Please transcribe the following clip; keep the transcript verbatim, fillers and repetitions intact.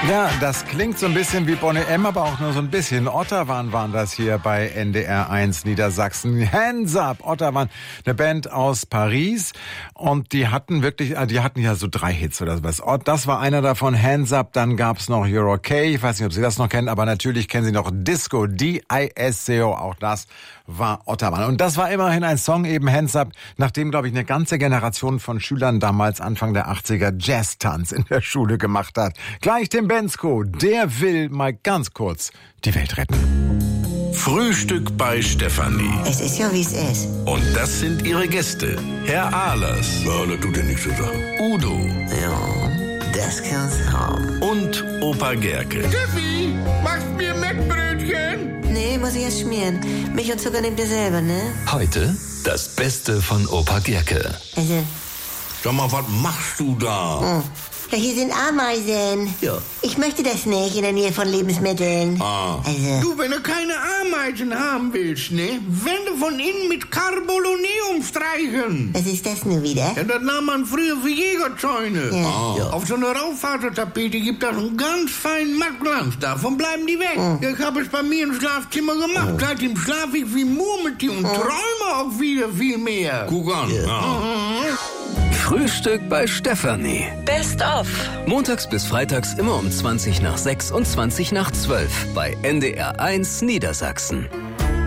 Ja, das klingt so ein bisschen wie Boney M, aber auch nur so ein bisschen. Otterwan waren das hier bei N D R eins Niedersachsen. Hands Up, Otterwan, eine Band aus Paris. Und die hatten wirklich, die hatten ja so drei Hits oder sowas. Das war einer davon, Hands Up. Dann gab's noch You're Okay. Ich weiß nicht, ob Sie das noch kennen, aber natürlich kennen Sie noch Disco, D I S C O. Auch das war Otterwan. Und das war immerhin ein Song, eben Hands Up, nachdem, glaube ich, eine ganze Generation von Schülern damals Anfang der achtziger Jazz-Tanz in der Schule gemacht hat. Gleich dem Bensko, der will mal ganz kurz die Welt retten. Frühstück bei Stefanie. Es ist ja, wie es ist. Und das sind ihre Gäste. Herr Ahlers. Ja, das tut ja nichts zu sagen. Udo. Ja, das kann's haben. Und Opa Gerke. Steffi, machst mir Mettbrötchen? Nee, muss ich erst schmieren. Milch und Zucker nehmt ihr selber, ne? Heute das Beste von Opa Gerke. Also, Sag mal, was machst du da? hm. Ja, hier sind Ameisen. Ja. Ich möchte das nicht in der Nähe von Lebensmitteln. Ah. Also, Du, wenn du keine Ameisen haben willst, ne? Wände von innen mit Carboloneum streichen. was ist das nun wieder? Ja, das nahm man früher für Jägerzäune. Ja. Ah. Auf so einer Raufasertapete gibt das einen ganz feinen Mattglanz. Davon bleiben die weg. Mhm. Ich habe es bei mir im Schlafzimmer gemacht. Seitdem schlafe ich wie Murmeltier und träume auch wieder viel mehr. Guck an. Ja. Frühstück bei Stefanie. Best of. Montags bis freitags immer um zwanzig nach sechs und zwanzig nach zwölf bei N D R eins Niedersachsen.